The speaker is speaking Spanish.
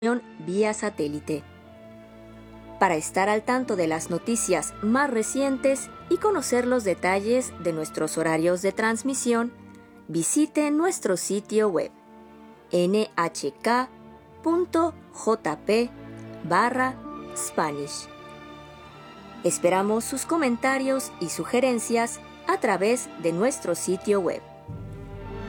vía satélite. Para estar al tanto de las noticias más recientes y conocer los detalles de nuestros horarios de transmisión, visite nuestro sitio web nhk.jp/Spanish. Esperamos sus comentarios y sugerencias a través de nuestro sitio web.